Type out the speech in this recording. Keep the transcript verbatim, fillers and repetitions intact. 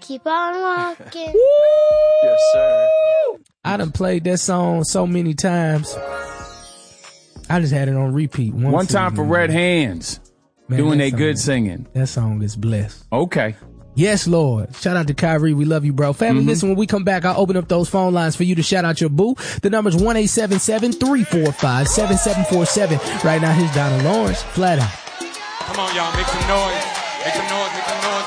keep on walking. Yes, sir. I done played that song so many times. I just had it on repeat. One, One time for Red Hands. Man, doing that their song- good singing. That song is blessed. Okay. Yes, Lord. Shout out to Kyrie. We love you, bro. Family, Mm-hmm. listen, when we come back, I'll open up those phone lines for you to shout out your boo. The number's one eight seven seven, three four five, seven seven four seven. Right now, here's Donna Lawrence. Flat out. Come on, y'all. Make some noise. Make some noise. Make some noise.